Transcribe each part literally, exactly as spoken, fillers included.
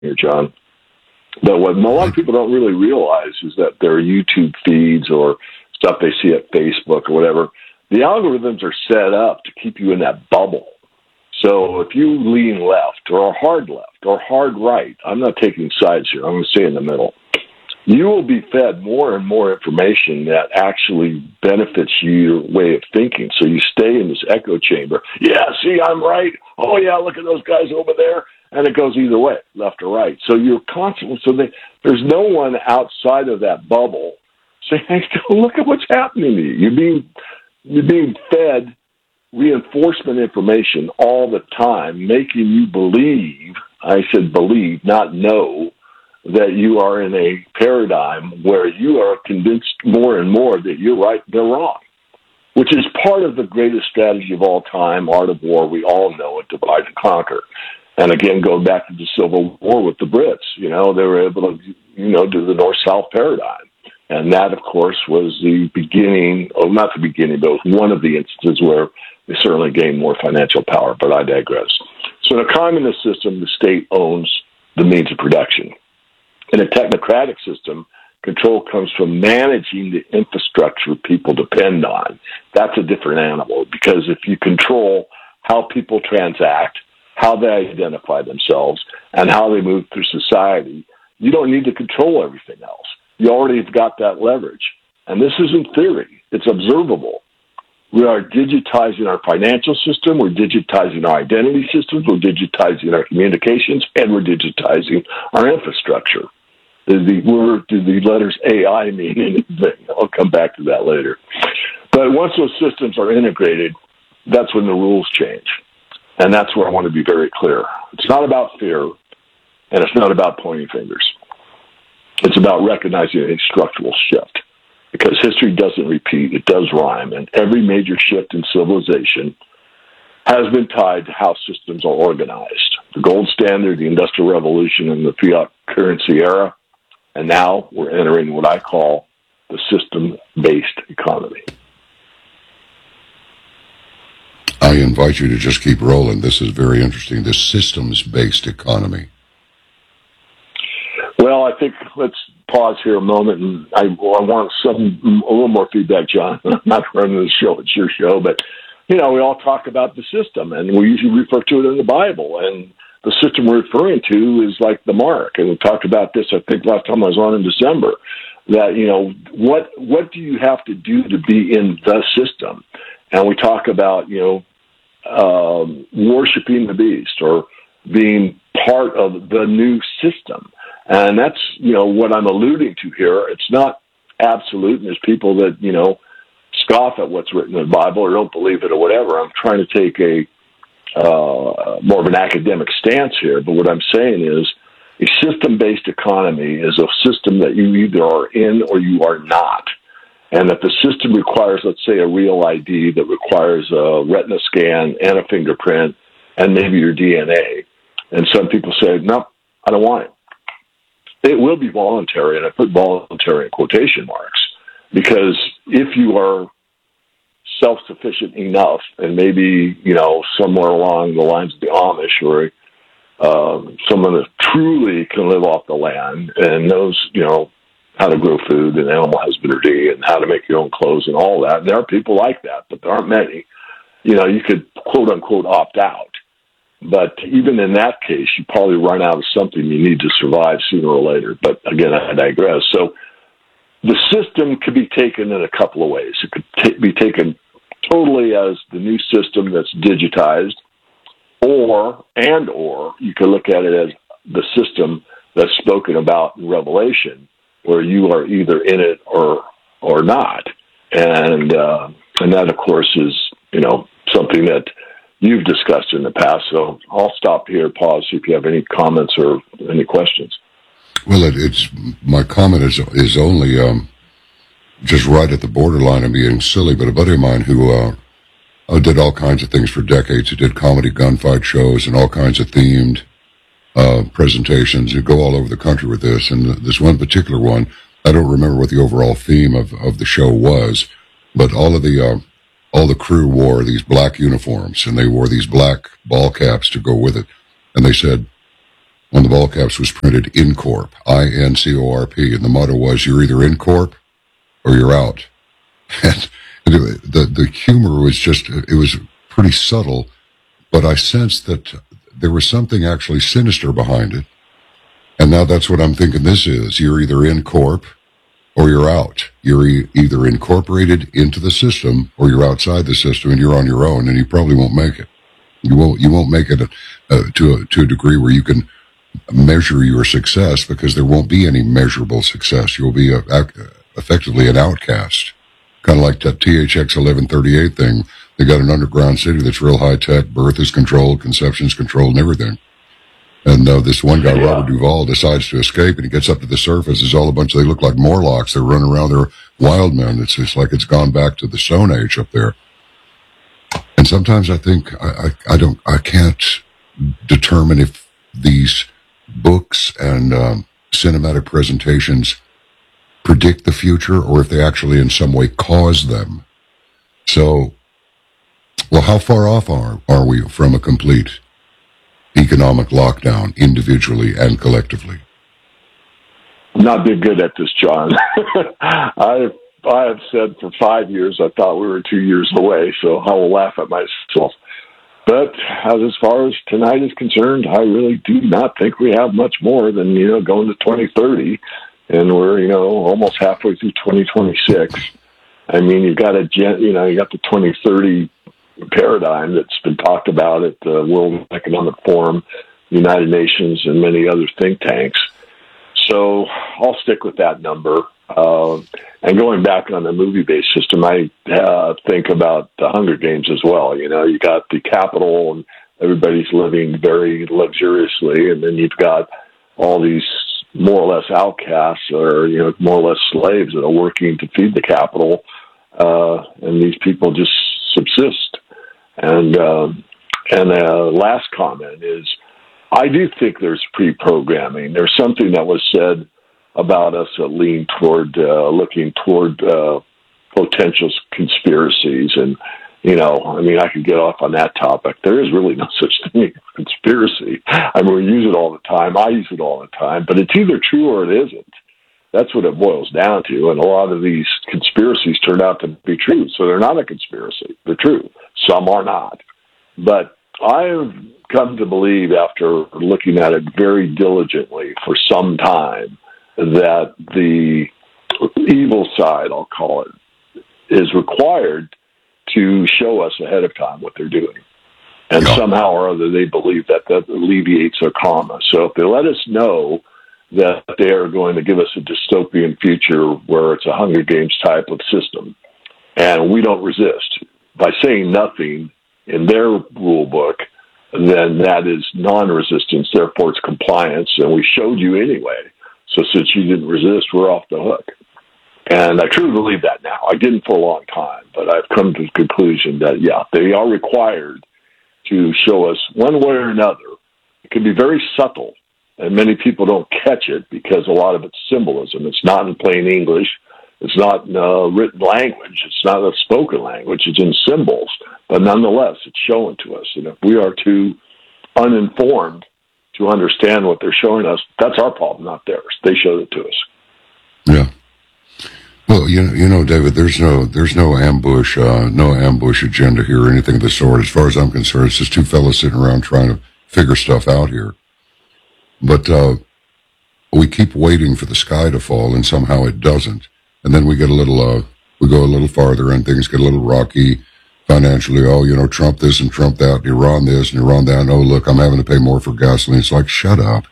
here, John. But what a lot of people don't really realize is that their YouTube feeds or stuff they see at Facebook or whatever, the algorithms are set up to keep you in that bubble. So if you lean left or hard left or hard right, I'm not taking sides here, I'm going to stay in the middle, you will be fed more and more information that actually benefits your way of thinking. So you stay in this echo chamber. Yeah, see, I'm right. Oh, yeah, look at those guys over there. And it goes either way, left or right. So you're constantly, so they, there's no one outside of that bubble saying, hey, look at what's happening to you. You're being, you're being fed reinforcement information all the time, making you believe, I said believe, not know, that you are in a paradigm where you are convinced more and more that you're right, they're wrong, which is part of the greatest strategy of all time, art of war. We all know it, divide and conquer. And again, going back to the Civil War with the Brits, you know, they were able to, you know, do the North-South paradigm. And that, of course, was the beginning, oh, not the beginning, but it was one of the instances where they certainly gained more financial power, but I digress. So in a communist system, the state owns the means of production. In a technocratic system, control comes from managing the infrastructure people depend on. That's a different animal, because if you control how people transact, how they identify themselves, and how they move through society, you don't need to control everything else. You already have got that leverage. And this isn't theory. It's observable. We are digitizing our financial system, we're digitizing our identity systems, we're digitizing our communications, and we're digitizing our infrastructure. Does the word, do the letters A I mean anything? I'll come back to that later. But once those systems are integrated, that's when the rules change. And that's where I want to be very clear. It's not about fear, and it's not about pointing fingers. It's about recognizing a structural shift. Because history doesn't repeat, it does rhyme. And every major shift in civilization has been tied to how systems are organized. The gold standard, the Industrial Revolution, and the fiat currency era. And now we're entering what I call the system-based economy. I invite you to just keep rolling. This is very interesting. The systems-based economy. Well, I think let's pause here a moment, and I, I want some a little more feedback, John. I'm not running the show; it's your show, but you know, we all talk about the system, and we usually refer to it in the Bible. And the system we're referring to is like the mark. And we talked about this, I think, last time I was on in December. That you know, what what do you have to do to be in the system? And we talk about you know, um, worshiping the beast or being part of the new system. And that's, you know, what I'm alluding to here. It's not absolute, and there's people that, you know, scoff at what's written in the Bible or don't believe it or whatever. I'm trying to take a uh, more of an academic stance here, but what I'm saying is a system-based economy is a system that you either are in or you are not. And if the system requires, let's say, a real I D that requires a retina scan and a fingerprint and maybe your D N A, and some people say, no, I don't want it. It will be voluntary, and I put voluntary in quotation marks, because if you are self-sufficient enough, and maybe, you know, somewhere along the lines of the Amish, or uh, someone that truly can live off the land and knows, you know, how to grow food and animal husbandry and how to make your own clothes and all that. And there are people like that, but there aren't many. You know, you could quote-unquote opt out. But even in that case, you probably run out of something you need to survive sooner or later. But again, I digress. So the system could be taken in a couple of ways. It could t- be taken totally as the new system that's digitized, or, and or, you could look at it as the system that's spoken about in Revelation, where you are either in it or or not. And uh, and that, of course, is, you know, something that you've discussed in the past. So I'll stop here, pause, see if you have any comments or any questions. Well, it, it's my comment is is only um, just right at the borderline of being silly. But a buddy of mine who uh, uh, did all kinds of things for decades. He did comedy gunfight shows and all kinds of themed uh, presentations. You go all over the country with this. And this one particular one, I don't remember what the overall theme of, of the show was, but all of the uh, all the crew wore these black uniforms, and they wore these black ball caps to go with it. And they said, on the ball caps was printed INCORP, I N C O R P, and the motto was, you're either in corp or you're out. And the, the humor was just, it was pretty subtle, but I sensed that there was something actually sinister behind it. And now that's what I'm thinking this is. You're either in corp or you're out. You're e- either incorporated into the system or you're outside the system and you're on your own, and you probably won't make it. You won't, you won't make it uh, to a, to a degree where you can measure your success, because there won't be any measurable success. You'll be a, a, effectively an outcast. Kind of like that T H X eleven thirty-eight thing. They got an underground city that's real high tech. Birth is controlled, conception's controlled, and everything. And uh, this one guy, yeah. Robert Duvall, decides to escape, and he gets up to the surface. There's all a bunch of, they look like Morlocks. They're running around. They're wild men. It's just like it's gone back to the Stone Age up there. And sometimes I think I, I, I don't, I can't determine if these books and um, cinematic presentations predict the future or if they actually in some way cause them. So, well, how far off are, are we from a complete economic lockdown, individually and collectively? Not been good at this, John. I I have said for five years I thought we were two years away, so I will laugh at myself. But as far as tonight is concerned, I really do not think we have much more than, you know, going to twenty thirty, and we're, you know, almost halfway through twenty twenty-six. I mean, you've got a, you know, you got the twenty thirty paradigm that's been talked about at the World Economic Forum, United Nations, and many other think tanks. So I'll stick with that number. Uh, and going back on the movie-based system, I uh, think about the Hunger Games as well. You know, you got the capital and everybody's living very luxuriously, and then you've got all these more or less outcasts or, you know, more or less slaves that are working to feed the capital, uh, and these people just subsist. And um, and uh, last comment is, I do think there's pre-programming. There's something that was said about us that lean toward uh, looking toward uh, potential conspiracies. And, you know, I mean, I could get off on that topic. There is really no such thing as conspiracy. I mean, we use it all the time. I use it all the time. But it's either true or it isn't. That's what it boils down to. And a lot of these conspiracies turn out to be true. So they're not a conspiracy. They're true. Some are not. But I've come to believe, after looking at it very diligently for some time, that the evil side, I'll call it, is required to show us ahead of time what they're doing. And yeah. somehow or other, they believe that that alleviates their karma. So if they let us know that they are going to give us a dystopian future where it's a Hunger Games type of system, and we don't resist, by saying nothing in their rule book, then that is non-resistance, therefore it's compliance, and we showed you anyway. So since you didn't resist, we're off the hook. And I truly believe that now. I didn't for a long time, but I've come to the conclusion that, yeah, they are required to show us one way or another. It can be very subtle, and many people don't catch it because a lot of it's symbolism. It's not in plain English. It's not in uh, written language. It's not a spoken language. It's in symbols. But nonetheless, it's shown to us. And if we are too uninformed to understand what they're showing us, that's our problem, not theirs. They showed it to us. Yeah. Well, you know, you know, David, there's no, there's no ambush, uh, no ambush agenda here or anything of the sort. As far as I'm concerned, it's just two fellas sitting around trying to figure stuff out here. But uh, we keep waiting for the sky to fall, and somehow it doesn't. And then we get a little, uh, we go a little farther, and things get a little rocky financially. Oh, you know, Trump this and Trump that, and Iran this and Iran that. And, oh, look, I'm having to pay more for gasoline. It's like, shut up.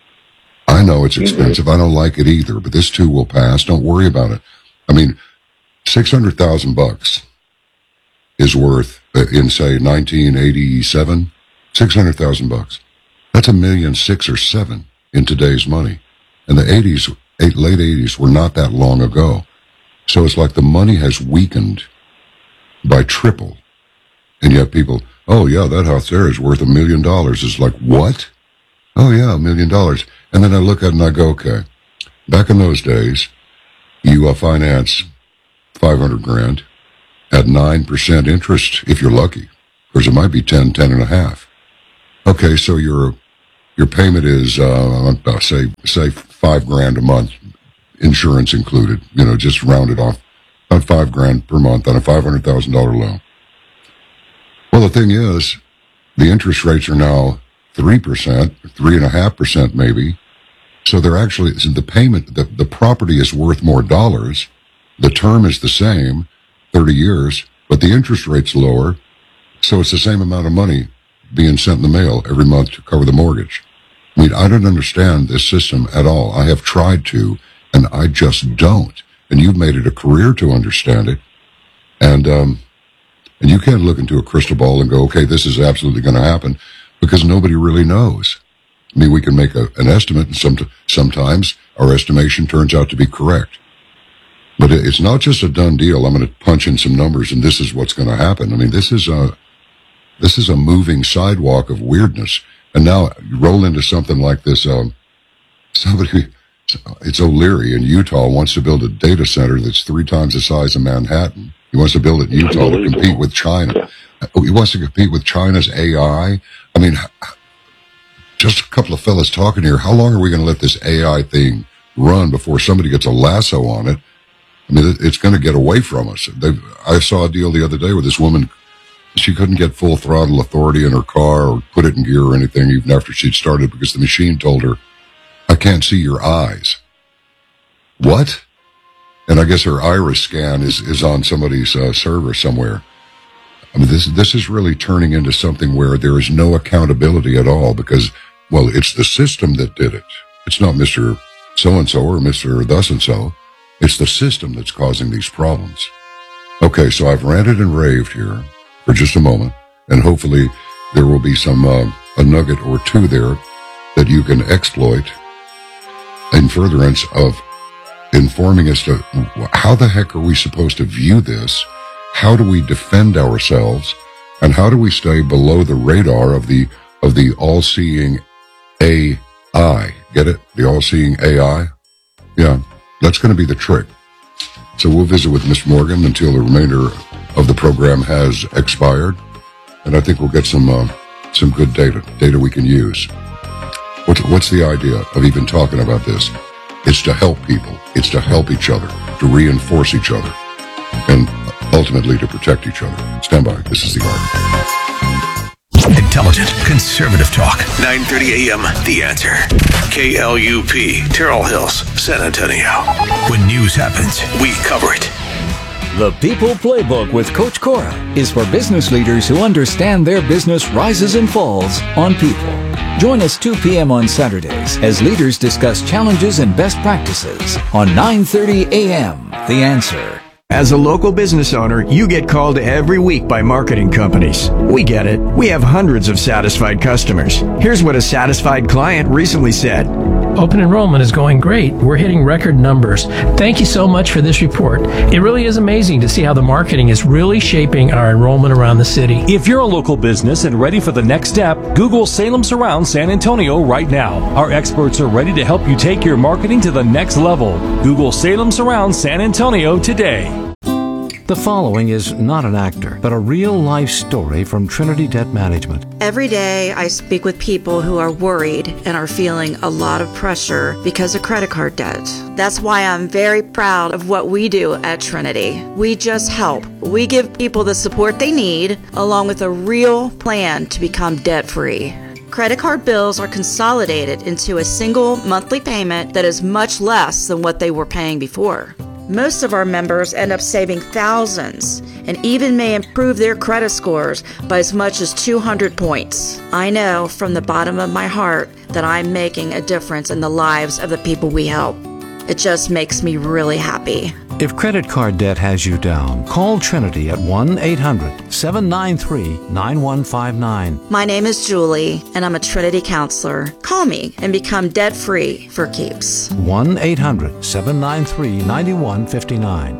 I know it's expensive. I don't like it either, but this too will pass. Don't worry about it. I mean, six hundred thousand bucks is worth, uh, in, say, nineteen eighty-seven, six hundred thousand bucks. That's a million six or seven in today's money. And the eighties, eight, late eighties were not that long ago. So it's like the money has weakened by triple. And yet people, oh yeah, that house there is worth a million dollars. It's like, what? Oh yeah, a million dollars. And then I look at it and I go, okay, back in those days, you uh, finance five hundred grand at nine percent interest if you're lucky. Because it might be ten, ten and a half. Okay, so you're your payment is, uh, say, say five grand a month, insurance included, you know, just round it off, about five grand per month on a five hundred thousand dollars loan. Well, the thing is, the interest rates are now three percent, three point five percent maybe. So they're actually, the payment, the, the property is worth more dollars. The term is the same, thirty years, but the interest rate's lower. So it's the same amount of money being sent in the mail every month to cover the mortgage. I mean, I don't understand this system at all. I have tried to, and I just don't. And you've made it a career to understand it. And, um, and you can't look into a crystal ball and go, okay, this is absolutely going to happen, because nobody really knows. I mean, we can make a, an estimate, and some, sometimes our estimation turns out to be correct. But it's not just a done deal. I'm going to punch in some numbers, and this is what's going to happen. I mean, this is a this is a moving sidewalk of weirdness. And now you roll into something like this. Um, somebody, it's O'Leary in Utah wants to build a data center that's three times the size of Manhattan. He wants to build it in Utah to compete with China. He wants to compete with China's A I. I mean, just a couple of fellas talking here. How long are we going to let this A I thing run before somebody gets a lasso on it? I mean, it's going to get away from us. They've, I saw a deal the other day where this woman, she couldn't get full throttle authority in her car or put it in gear or anything even after she'd started because the machine told her, I can't see your eyes. What? And I guess her iris scan is, is on somebody's uh, server somewhere. I mean, this, this is really turning into something where there is no accountability at all because, well, it's the system that did it. It's not Mister So-and-so or Mister Thus-and-so. It's the system that's causing these problems. Okay, so I've ranted and raved here for just a moment, and hopefully there will be some uh, a nugget or two there that you can exploit in furtherance of informing us to how the heck are we supposed to view this, how do we defend ourselves, and how do we stay below the radar of the of the all-seeing A I. Get it? The all-seeing A I? Yeah. That's going to be the trick. So we'll visit with Mister Morgan until the remainder of the program has expired. And I think we'll get some uh, some good data, data we can use. What's, what's the idea of even talking about this? It's to help people. It's to help each other, to reinforce each other, and ultimately to protect each other. Stand by. This is The Art. Intelligent, conservative talk. nine thirty a.m. The Answer. K L U P, Terrell Hills, San Antonio. When news happens, we cover it. The People Playbook with Coach Cora is for business leaders who understand their business rises and falls on people. Join us two p.m. on Saturdays as leaders discuss challenges and best practices on nine thirty a.m. The Answer. As a local business owner, you get called every week by marketing companies. We get it. We have hundreds of satisfied customers. Here's what a satisfied client recently said. Open enrollment is going great. We're hitting record numbers. Thank you so much for this report. It really is amazing to see how the marketing is really shaping our enrollment around the city. If you're a local business and ready for the next step, Google Salem Surround San Antonio right now. Our experts are ready to help you take your marketing to the next level. Google Salem Surround San Antonio today. The following is not an actor, but a real-life story from Trinity Debt Management. Every day I speak with people who are worried and are feeling a lot of pressure because of credit card debt. That's why I'm very proud of what we do at Trinity. We just help. We give people the support they need, along with a real plan to become debt-free. Credit card bills are consolidated into a single monthly payment that is much less than what they were paying before. Most of our members end up saving thousands and even may improve their credit scores by as much as two hundred points. I know from the bottom of my heart that I'm making a difference in the lives of the people we help. It just makes me really happy. If credit card debt has you down, call Trinity at one eight hundred seven nine three nine one five nine. My name is Julie, and I'm a Trinity counselor. Call me and become debt-free for keeps. one eight hundred seven nine three nine one five nine.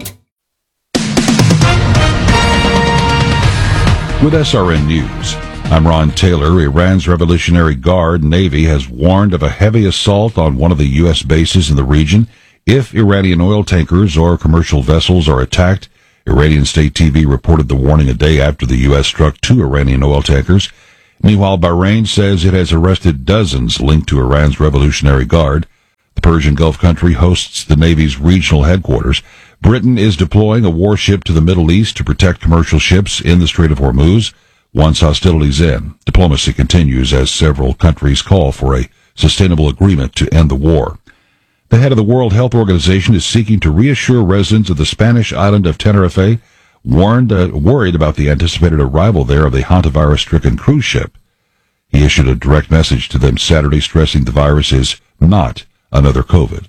With S R N News, I'm Ron Taylor. Iran's Revolutionary Guard Navy has warned of a heavy assault on one of the U S bases in the region if Iranian oil tankers or commercial vessels are attacked. Iranian state T V reported the warning a day after the U S struck two Iranian oil tankers. Meanwhile, Bahrain says it has arrested dozens linked to Iran's Revolutionary Guard. The Persian Gulf country hosts the Navy's regional headquarters. Britain is deploying a warship to the Middle East to protect commercial ships in the Strait of Hormuz. Once hostilities end, diplomacy continues as several countries call for a sustainable agreement to end the war. The head of the World Health Organization is seeking to reassure residents of the Spanish island of Tenerife, warned, uh, worried about the anticipated arrival there of the hantavirus-stricken cruise ship. He issued a direct message to them Saturday stressing the virus is not another COVID.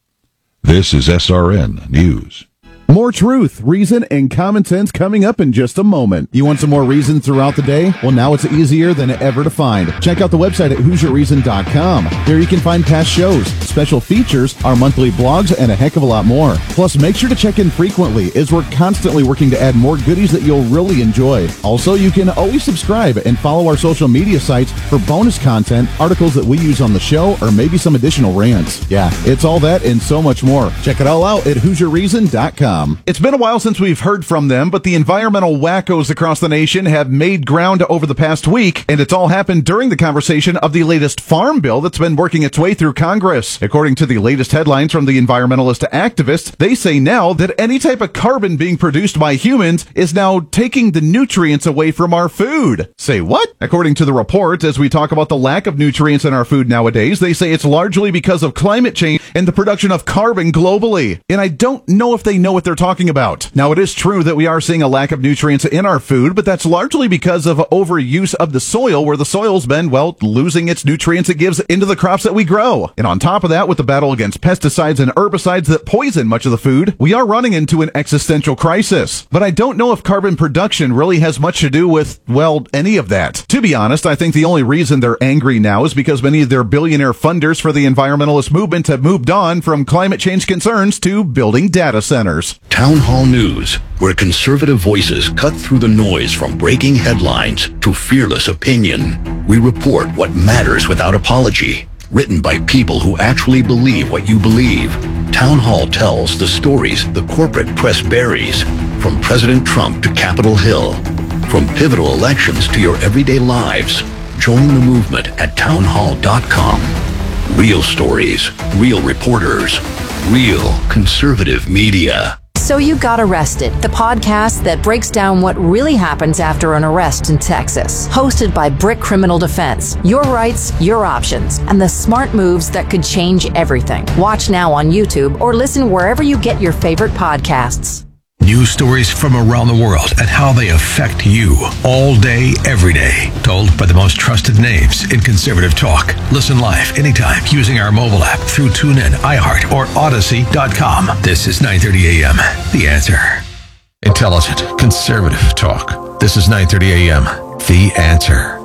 This is S R N News. More truth, reason, and common sense coming up in just a moment. You want some more reasons throughout the day? Well, now it's easier than ever to find. Check out the website at hoosier reason dot com. There you can find past shows, special features, our monthly blogs, and a heck of a lot more. Plus, make sure to check in frequently as we're constantly working to add more goodies that you'll really enjoy. Also, you can always subscribe and follow our social media sites for bonus content, articles that we use on the show, or maybe some additional rants. Yeah, it's all that and so much more. Check it all out at hoosier reason dot com. It's been a while since we've heard from them, but the environmental wackos across the nation have made ground over the past week, and it's all happened during the conversation of the latest farm bill that's been working its way through Congress. According to the latest headlines from the environmentalist activists, they say now that any type of carbon being produced by humans is now taking the nutrients away from our food. Say what? According to the report, as we talk about the lack of nutrients in our food nowadays, they say it's largely because of climate change and the production of carbon globally. And I don't know if they know what they're talking about. Now, it is true that we are seeing a lack of nutrients in our food, but that's largely because of overuse of the soil, where the soil's been, well, losing its nutrients it gives into the crops that we grow. And on top of that, with the battle against pesticides and herbicides that poison much of the food, we are running into an existential crisis. But I don't know if carbon production really has much to do with, well, any of that. To be honest, I think the only reason they're angry now is because many of their billionaire funders for the environmentalist movement have moved on from climate change concerns to building data centers. Town Hall News, where conservative voices cut through the noise from breaking headlines to fearless opinion. We report what matters without apology. Written by people who actually believe what you believe. Town Hall tells the stories the corporate press buries, from President Trump to Capitol Hill, from pivotal elections to your everyday lives. Join the movement at town hall dot com. Real stories, real reporters, real conservative media. So You Got Arrested, the podcast that breaks down what really happens after an arrest in Texas. Hosted by Brick Criminal Defense. Your rights, your options, and the smart moves that could change everything. Watch now on YouTube or listen wherever you get your favorite podcasts. News stories from around the world and how they affect you all day, every day. Told by the most trusted names in conservative talk. Listen live anytime using our mobile app through TuneIn, iHeart, or Odyssey dot com. This is nine thirty a.m. The Answer. Intelligent, conservative talk. This is nine thirty a.m. The Answer.